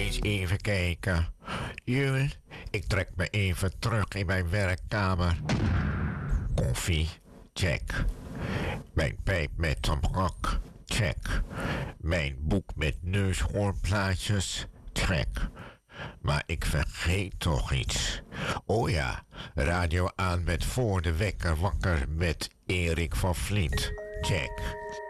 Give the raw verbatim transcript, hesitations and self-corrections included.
Eens even kijken. Jul, ik trek me even terug in mijn werkkamer. Koffie, check. Mijn pijp met tabak, check. Mijn boek met neushoornplaatjes, check. Maar ik vergeet toch iets. Oh ja, radio aan met Voor de Wekker wakker met Erik van Vliet, check.